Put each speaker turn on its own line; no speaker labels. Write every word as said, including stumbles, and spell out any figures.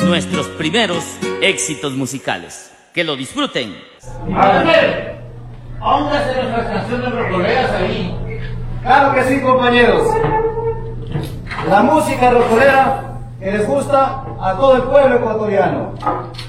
nuestros primeros éxitos musicales. Que lo disfruten.
A ver, póngase nuestras canciones rocoleras ahí.
Claro que sí, compañeros. La música rocolera que les gusta a todo el pueblo ecuatoriano.